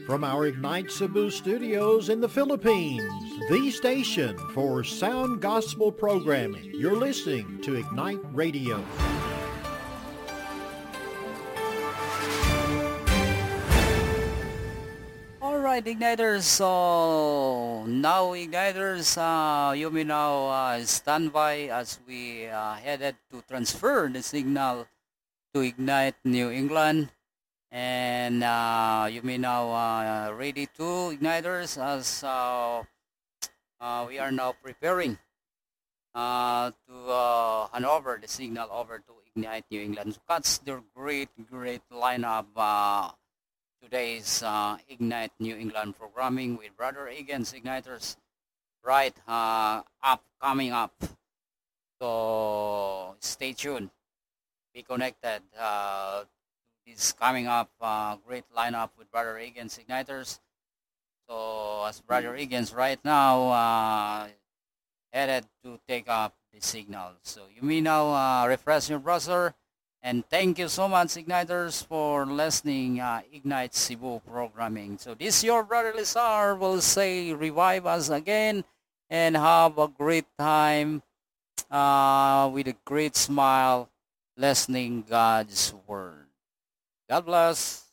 From our Ignite Cebu studios in the Philippines, the station for sound gospel programming, you're listening to Ignite Radio. All right, Igniters. So now, Igniters, you may now stand by as we headed to transfer the signal to Ignite New England. And you may now ready to Igniters as we are now preparing to hand over the signal over to Ignite New England. So that's their great lineup. Today's Ignite New England programming with Brother Egan's Igniters right coming up. So stay tuned. Be connected. This coming up great lineup with Brother Egan's Igniters. So as Brother Egan's right now headed to take up the signal. So you may now refresh your browser. And thank you so much, Igniters, for listening Ignite Cebu programming. So this your brother Lizar will say revive us again and have a great time with a great smile listening God's word. God bless.